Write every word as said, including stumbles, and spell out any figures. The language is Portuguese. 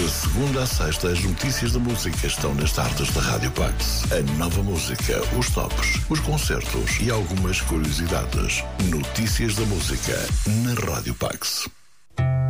De segunda a sexta, as notícias da música estão nas tardes da Rádio Pax. A nova música, os tops, os concertos e algumas curiosidades. Notícias da música na Rádio Pax.